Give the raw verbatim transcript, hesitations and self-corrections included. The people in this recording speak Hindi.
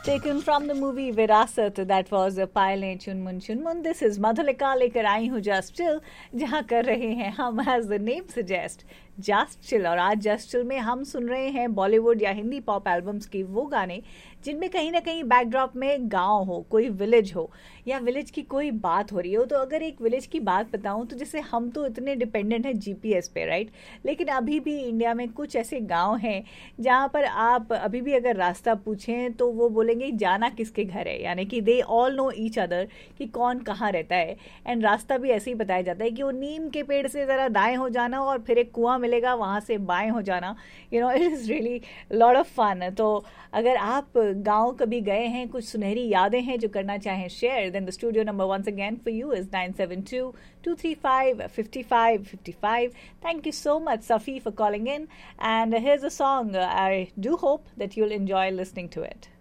Taken from the movie Virasat, that was पायलें चुनमुन चुनमुन. This is मधुलिका लेकर आई हूँ Just Chill, जहाँ कर रहे हैं हम as the name suggest just chill. और आज जस्ट चिल में हम सुन रहे हैं बॉलीवुड या हिंदी पॉप एल्बम्स की वो गाने जिनमें कहीं ना कहीं बैकड्रॉप में गांव हो, कोई विलेज हो या विलेज की कोई बात हो रही हो. तो अगर एक विलेज की बात बताऊं तो जैसे हम तो इतने डिपेंडेंट हैं जीपीएस पे, राइट, लेकिन अभी भी इंडिया में कुछ ऐसे गांव हैं जहां पर आप अभी भी अगर रास्ता पूछें तो वो बोलेंगे जाना किसके घर है, यानी कि they all know each other कि कौन कहाँ रहता है. एंड रास्ता भी ऐसे ही बताया जाता है कि वो नीम के पेड़ से ज़रा दाएं हो जाना और फिर एक कुआं मिलेगा, वहाँ से बाएं हो जाना. You know, it is really lot of fun. तो अगर आप गांव कभी गए हैं, कुछ सुनहरी यादें हैं जो करना चाहें share, then the studio number once again for you is nine seven to to three five fifty five fifty five. Thank you so much, Safi, for calling in. And here's a song. I do hope that you'll enjoy listening to it.